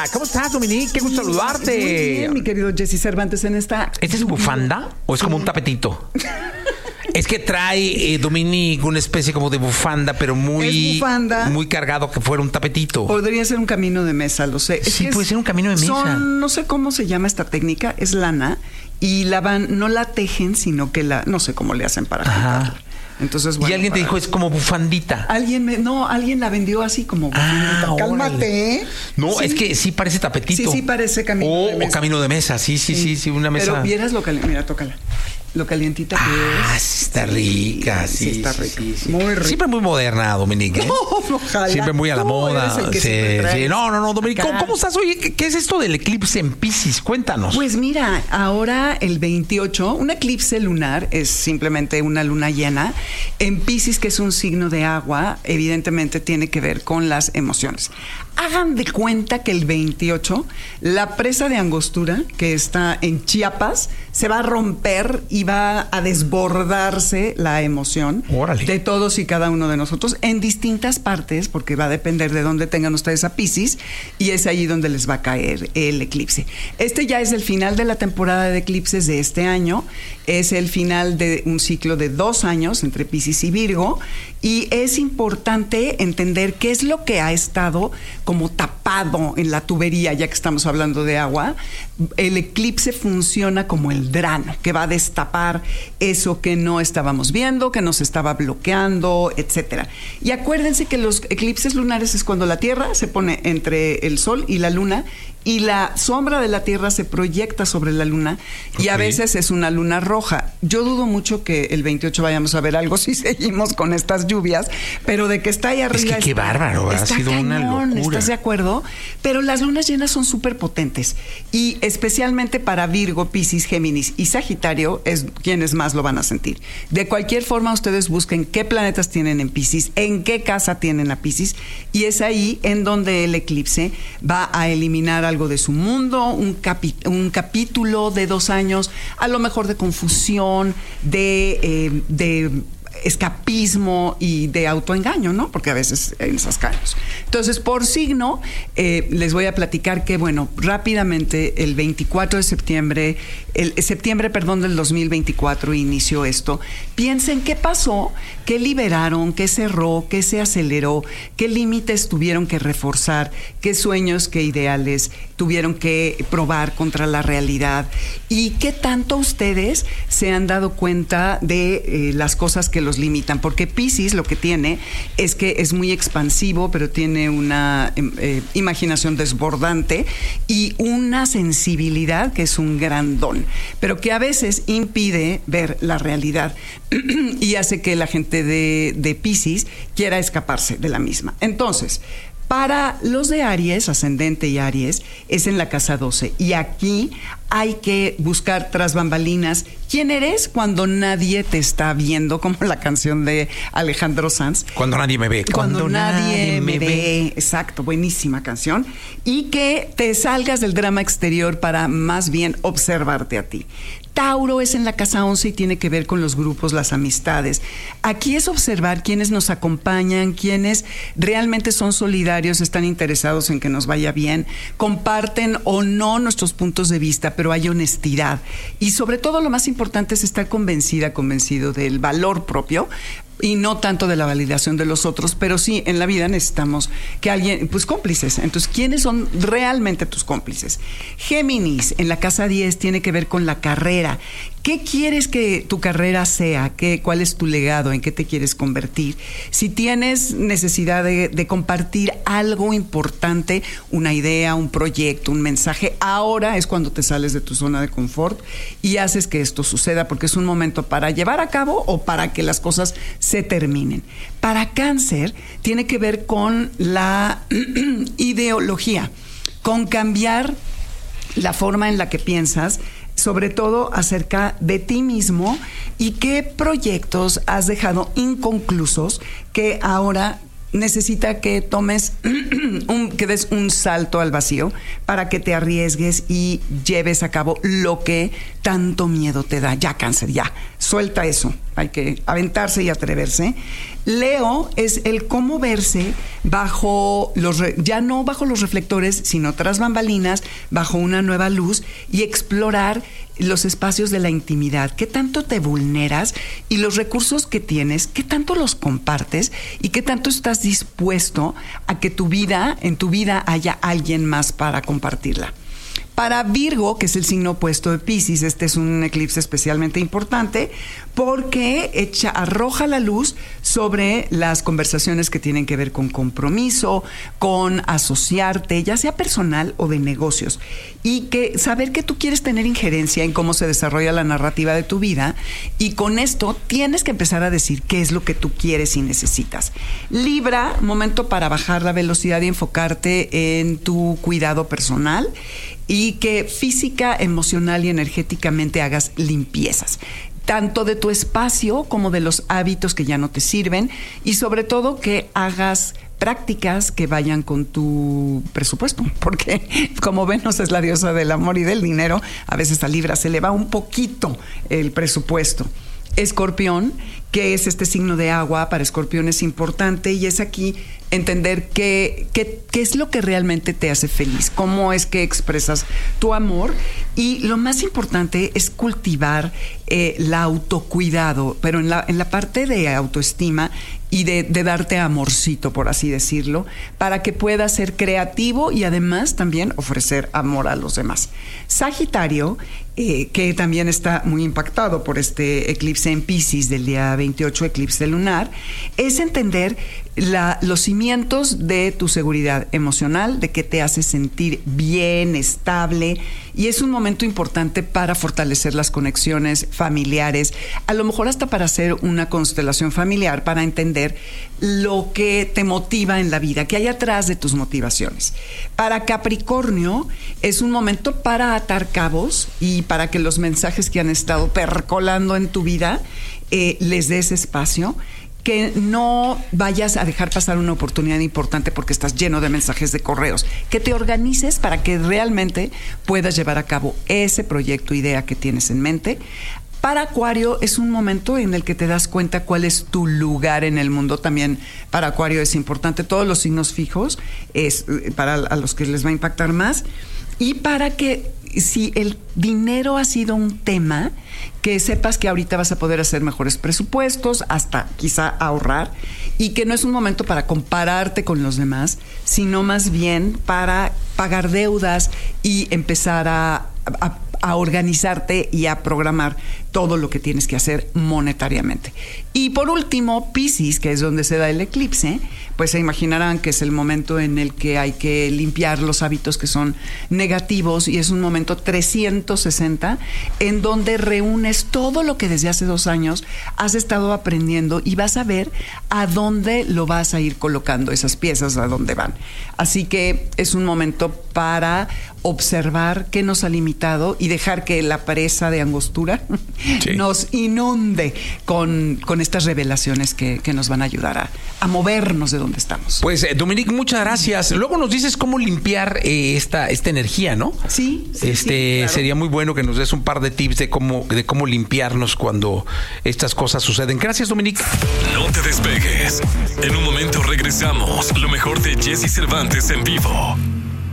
¿Cómo estás, Dominique? Qué gusto saludarte. Muy bien, mi querido Jesse Cervantes, en esta... ¿Este es bufanda o es como un tapetito? Es que trae, Dominique, una especie como de bufanda, pero muy... Es bufanda. Muy cargado, que fuera un tapetito. Podría ser un camino de mesa, lo sé. Sí, puede ser un camino de mesa. No sé cómo se llama esta técnica, es lana, y no la tejen, sino que no sé cómo le hacen para juntarla. Entonces, bueno, y alguien te dijo, es como bufandita. Alguien la vendió así como bufandita. Cálmate, ¿eh? No, ¿sí? Es que sí parece tapetito. Sí parece camino de mesa. O camino de mesa, sí, una mesa. Pero vieras mira, tócala. Lo calientita que es. Está rica, sí. Está rica. Sí. Muy rica. Siempre muy moderna, Dominique. ¿eh? No, ojalá. Siempre muy a la moda. Sí. No, Dominique. ¿Cómo estás? Oye, ¿qué es esto del eclipse en Piscis? Cuéntanos. Pues mira, ahora el 28, un eclipse lunar es simplemente una luna llena. En Piscis, que es un signo de agua, evidentemente tiene que ver con las emociones. Hagan de cuenta que el 28, la presa de Angostura, que está en Chiapas, se va a romper y va a desbordarse la emoción de todos y cada uno de nosotros en distintas partes, porque va a depender de dónde tengan ustedes a Piscis, y es ahí donde les va a caer el eclipse. Este ya es el final de la temporada de eclipses de este año, es el final de un ciclo de 2 años entre Piscis y Virgo, y es importante entender qué es lo que ha estado como tapado en la tubería, ya que estamos hablando de agua. El eclipse funciona como el drano, que va a destapar eso que no estábamos viendo, que nos estaba bloqueando, etcétera. Y acuérdense que los eclipses lunares es cuando la Tierra se pone entre el Sol y la Luna, y la sombra de la Tierra se proyecta sobre la Luna, y a veces es una luna roja. Yo dudo mucho que el 28 vayamos a ver algo si seguimos con estas lluvias, pero de que está ahí arriba... Es que qué bárbaro, ha sido cañón, una locura. ¿Estás de acuerdo? Pero las lunas llenas son súper potentes, y especialmente para Virgo, Piscis, Géminis y Sagitario es quienes más lo van a sentir. De cualquier forma, ustedes busquen qué planetas tienen en Piscis, en qué casa tienen a Piscis, y es ahí en donde el eclipse va a eliminar algo de su mundo, un capítulo de 2 años, a lo mejor de confusión, de escapismo y de autoengaño, ¿no? Porque a veces en esas caemos. Entonces, por signo, les voy a platicar que, bueno, rápidamente, el 24 de septiembre, septiembre del 2024 inició esto. Piensen qué pasó, qué liberaron, qué cerró, qué se aceleró, qué límites tuvieron que reforzar, qué sueños, qué ideales tuvieron que probar contra la realidad, y qué tanto ustedes se han dado cuenta de las cosas que los limitan, porque Piscis lo que tiene es que es muy expansivo, pero tiene una imaginación desbordante y una sensibilidad que es un gran don, pero que a veces impide ver la realidad y hace que la gente de Piscis quiera escaparse de la misma. Entonces, para los de Aries, ascendente y Aries, es en la casa 12. Y aquí hay que buscar tras bambalinas quién eres cuando nadie te está viendo, como la canción de Alejandro Sanz. Cuando nadie me ve. Cuando nadie me ve. Exacto, buenísima canción. Y que te salgas del drama exterior para más bien observarte a ti. Tauro es en la casa 11 y tiene que ver con los grupos, las amistades. Aquí es observar quiénes nos acompañan, quiénes realmente son solidarios, están interesados en que nos vaya bien, comparten o no nuestros puntos de vista, pero hay honestidad. Y sobre todo lo más importante es estar convencido del valor propio, y no tanto de la validación de los otros, pero sí, en la vida necesitamos que alguien, pues cómplices. Entonces, ¿quiénes son realmente tus cómplices? Géminis, en la casa 10, tiene que ver con la carrera. ¿Qué quieres que tu carrera sea? ¿Cuál es tu legado? ¿En qué te quieres convertir? Si tienes necesidad de compartir algo importante, una idea, un proyecto, un mensaje, ahora es cuando te sales de tu zona de confort y haces que esto suceda, porque es un momento para llevar a cabo o para que las cosas se terminen. Para Cáncer, tiene que ver con la ideología, con cambiar la forma en la que piensas, sobre todo acerca de ti mismo, y qué proyectos has dejado inconclusos que ahora necesita que tomes que des un salto al vacío para que te arriesgues y lleves a cabo lo que tanto miedo te da. Ya, Cáncer, ya, suelta eso. hay que aventarse y atreverse. Leo es el cómo verse ya no bajo los reflectores, sino tras bambalinas, bajo una nueva luz, y explorar los espacios de la intimidad. ¿Qué tanto te vulneras? Y los recursos que tienes, ¿qué tanto los compartes? ¿Y qué tanto estás dispuesto a que en tu vida haya alguien más para compartirla? Para Virgo, que es el signo opuesto de Piscis, este es un eclipse especialmente importante porque arroja la luz sobre las conversaciones que tienen que ver con compromiso, con asociarte, ya sea personal o de negocios, y que saber que tú quieres tener injerencia en cómo se desarrolla la narrativa de tu vida, y con esto tienes que empezar a decir qué es lo que tú quieres y necesitas. Libra, momento para bajar la velocidad y enfocarte en tu cuidado personal, y que física, emocional y energéticamente hagas limpiezas, tanto de tu espacio como de los hábitos que ya no te sirven, y sobre todo que hagas prácticas que vayan con tu presupuesto, porque como Venus es la diosa del amor y del dinero, a veces a Libra se le va un poquito el presupuesto. Escorpión, que es este signo de agua, para Escorpión es importante, y es aquí entender qué es lo que realmente te hace feliz, cómo es que expresas tu amor, y lo más importante es cultivar el autocuidado, pero en la parte de autoestima y de darte amorcito, por así decirlo, para que puedas ser creativo y además también ofrecer amor a los demás. Sagitario, que también está muy impactado por este eclipse en Piscis del día 28, eclipse lunar, es entender los cimientos de tu seguridad emocional, de que te hace sentir bien, estable, y es un momento importante para fortalecer las conexiones familiares, a lo mejor hasta para hacer una constelación familiar, para entender lo que te motiva en la vida, qué hay atrás de tus motivaciones. Para Capricornio es un momento para atar cabos y para que los mensajes que han estado percolando en tu vida les des espacio, que no vayas a dejar pasar una oportunidad importante porque estás lleno de mensajes de correos, que te organices para que realmente puedas llevar a cabo ese proyecto, idea que tienes en mente. Para Acuario es un momento en el que te das cuenta cuál es tu lugar en el mundo. También para Acuario es importante. Todos los signos fijos es para a los que les va a impactar más. Y para que si el dinero ha sido un tema, que sepas que ahorita vas a poder hacer mejores presupuestos, hasta quizá ahorrar, y que no es un momento para compararte con los demás, sino más bien para pagar deudas y empezar a organizarte y a programar todo lo que tienes que hacer monetariamente. Y por último, Piscis, que es donde se da el eclipse, pues se imaginarán que es el momento en el que hay que limpiar los hábitos que son negativos, y es un momento 360 en donde reúnes todo lo que desde hace 2 años has estado aprendiendo, y vas a ver a dónde lo vas a ir colocando, esas piezas a dónde van. Así que es un momento para observar qué nos ha limitado y dejar que la presa de angostura nos inunde con estas revelaciones que nos van a ayudar a movernos de donde estamos. Pues, Dominique, muchas gracias. Luego nos dices cómo limpiar esta energía, ¿no? Sí. Claro. Sería muy bueno que nos des un par de tips de cómo limpiarnos cuando estas cosas suceden. Gracias, Dominique. No te despegues. En un momento regresamos. Lo mejor de Jesse Cervantes en vivo.